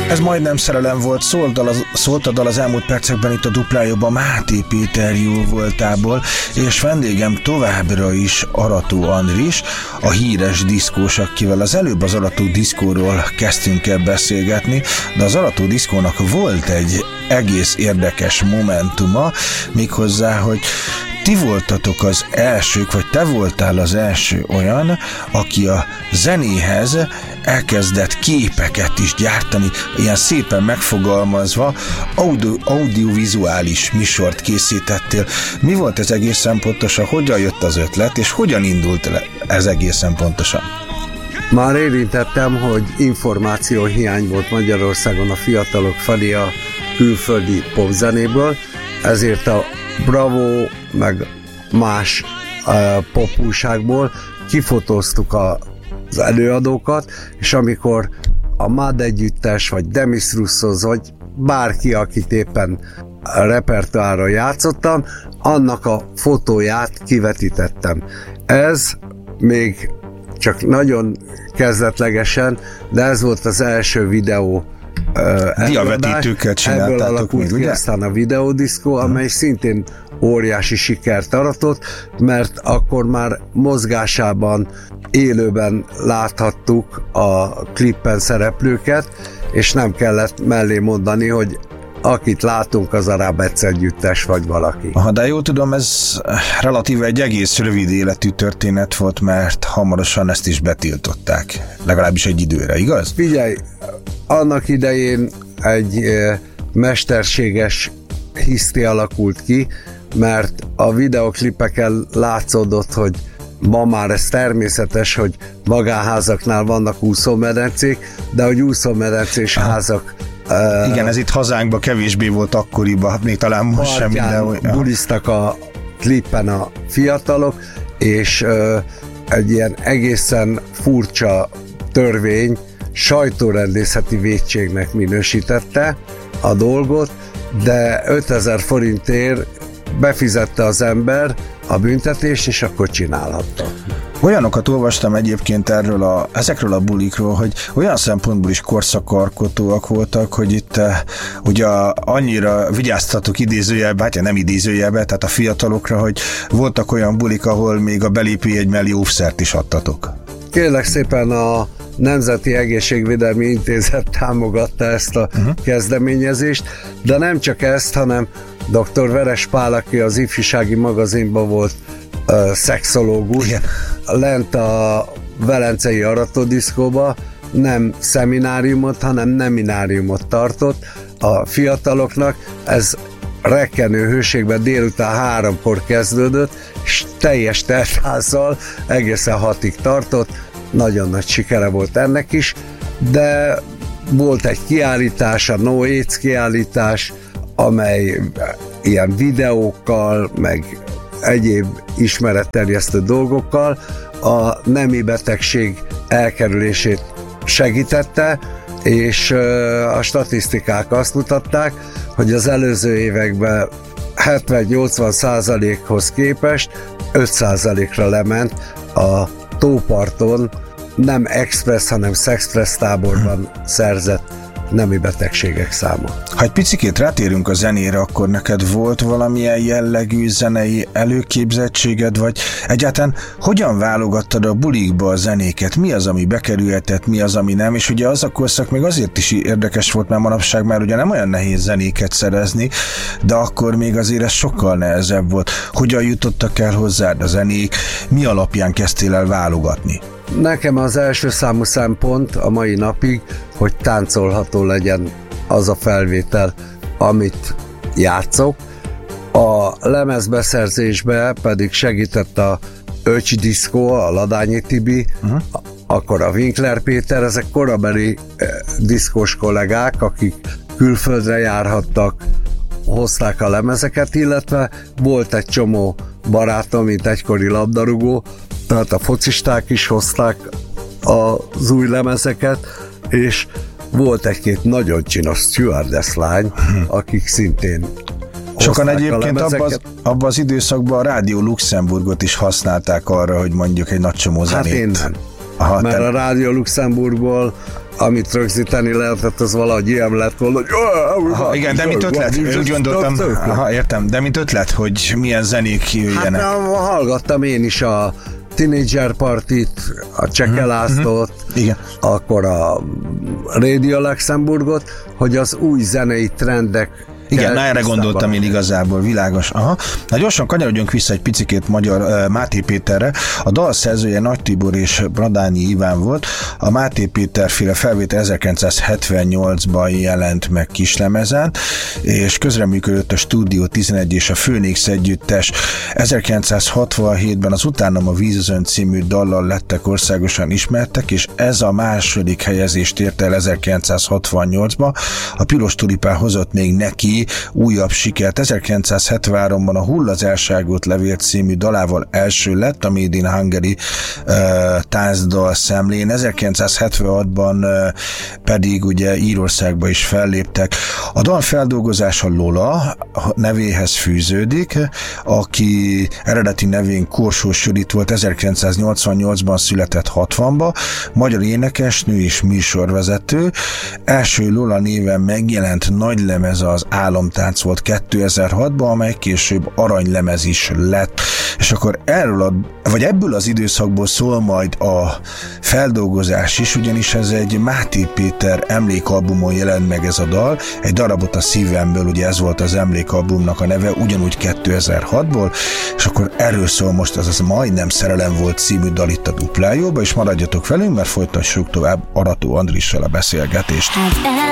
Ez majdnem szerelem volt, szólt a dal az elmúlt percekben itt a Duplájában Máté Péter Jó voltából, és vendégem továbbra is Arató Andris, a híres diszkós, akivel az előbb az Arató diszkóról kezdtünk el beszélgetni, de az Arató diszkónak volt egy egész érdekes momentuma, méghozzá, hogy ti voltatok az elsők, vagy te voltál az első olyan, aki a zenéhez elkezdett képeket is gyártani, ilyen szépen megfogalmazva, audiovizuális műsort készítettél. Mi volt ez egészen pontosan? Hogyan jött az ötlet, és hogyan indult ez egészen pontosan? Már érintettem, hogy információhiány volt Magyarországon a fiatalok felé a külföldi popzenéből, ezért a Bravo, meg más popújságból kifotóztuk az előadókat, és amikor a MAD együttes, vagy Demis Roussos, vagy bárki, akit éppen repertoárra játszottam, annak a fotóját kivetítettem. Ez még csak nagyon kezdetlegesen, de ez volt az első videó diavetítőket csináltátok. Ebből alakult ki aztán a videódiszkó, amely szintén óriási sikert aratott, mert akkor már mozgásában, élőben láthattuk a klippen szereplőket, és nem kellett mellé mondani, hogy akit látunk, az a Rábec együttes vagy valaki. Aha, de jól tudom, ez relatíve egy egész rövid életű történet volt, mert hamarosan ezt is betiltották. Legalábbis egy időre, igaz? Figyelj, annak idején egy mesterséges hiszti alakult ki, mert a videoklipeken látszódott, hogy ma már ez természetes, hogy magánházaknál vannak úszómedencék, de hogy úszómedencés házak igen, ez itt hazánkban kevésbé volt akkoriban, még talán most sem mindenhol. Buliztak a klippen a fiatalok, és egy ilyen egészen furcsa törvény sajtórendészeti vétségnek minősítette a dolgot, de 5000 forintért befizette az ember a büntetést, és akkor csinálhatta. Olyanokat olvastam egyébként ezekről a bulikról, hogy olyan szempontból is korszakalkotóak voltak, hogy itt ugye annyira vigyáztatok idézőjelbe, hát nem idézőjelbe, tehát a fiatalokra, hogy voltak olyan bulik, ahol még a belépőjegy mellé óvszert is adtatok. Kérlek szépen, a Nemzeti Egészségvédelmi Intézet támogatta ezt a kezdeményezést, de nem csak ezt, hanem dr. Veres Pál, aki az ifjúsági magazinban volt szexológus, igen, lent a velencei Aratódiszkóba nem szemináriumot, hanem nemináriumot tartott a fiataloknak. Ez rekkenő hőségben délután 3-kor kezdődött, és teljes teltházzal egészen 6-ig tartott. Nagyon nagy sikere volt ennek is, de volt egy kiállítás, a No AIDS kiállítás, amely ilyen videókkal, meg egyéb ismeretterjesztő dolgokkal a nemi betegség elkerülését segítette, és a statisztikák azt mutatták, hogy az előző években 70-80%-hoz képest 5%-ra lement a tóparton nem express, hanem szexpress táborban szerzett nemi betegségek száma. Ha egy picikét rátérünk a zenére, akkor neked volt valamilyen jellegű zenei előképzettséged, vagy egyáltalán hogyan válogattad a bulikba a zenéket? Mi az, ami bekerülhetett, mi az, ami nem? És ugye az a korszak még azért is érdekes volt, mert manapság már ugye nem olyan nehéz zenéket szerezni, de akkor még azért ez sokkal nehezebb volt. Hogyan jutottak el hozzád a zenék? Mi alapján kezdtél el válogatni? Nekem az első számú szempont a mai napig, hogy táncolható legyen az a felvétel, amit játszok. A lemezbeszerzésbe pedig segített a Öcsi Diszkó, a Ladányi Tibi, akkor a Winkler Péter, ezek korabeli diszkós kollégák, akik külföldre járhattak, hozták a lemezeket, illetve volt egy csomó barátom, mint egykori labdarúgó, tehát a focisták is hozták az új lemezeket, és volt egy-két nagyon csinos stewardess lány, akik szintén sokan egyébként abban az időszakban a Rádió Luxemburgot is használták arra, hogy mondjuk egy nagy csomó zenét. Hát én nem. Aha, mert a Rádió Luxemburgból amit rögzíteni lehetett, az valahogy ilyen lett volna, hogy... Igen, de mint ötlet, úgy gondoltam, értem, de mint ötlet, hogy milyen zenék jöjjenek. Hát hallgattam én is a Teenager Partit, a Cseke Lászlót, akkor a Radio Luxemburgot, hogy az új zenei trendek. Igen, erre gondoltam én igazából, világos. Aha. Na gyorsan kanyarodjunk vissza egy picikét Máté Péterre. A dal szerzője Nagy Tibor és Bradányi Iván volt. A Máté Péter féle felvétel 1978-ban jelent meg kislemezen, és közreműködött a Stúdió 11 és a Phoenix együttes. 1967-ben az Utánam a vízözön című dallal lettek országosan ismertek, és ez a második helyezést érte el 1968-ban. A Piros Tulipán hozott még neki újabb sikert. 1973-ban a Hull az elságult levél című dalával első lett a Made in Hungary táncdal szemlén. 1976-ban pedig ugye Írországba is felléptek. A dal feldolgozása Lola nevéhez fűződik, aki eredeti nevén Korsós Judit volt, 1988-ban született 60-ba, magyar énekesnő és műsorvezető. Első Lola néven megjelent nagylemez az Álomtánc volt 2006-ban, amely később aranylemez is lett. És akkor ebből az időszakból szól majd a feldolgozás is, ugyanis ez egy Máté Péter emlékalbumon jelent meg ez a dal, egy darabot a szívemből, ugye ez volt az emlékalbumnak a neve, ugyanúgy 2006-ból, és akkor erről szól most az Majdnem szerelem volt című dal itt a Duplájóba, és maradjatok velünk, mert folytassuk tovább Arató Andrissal a beszélgetést.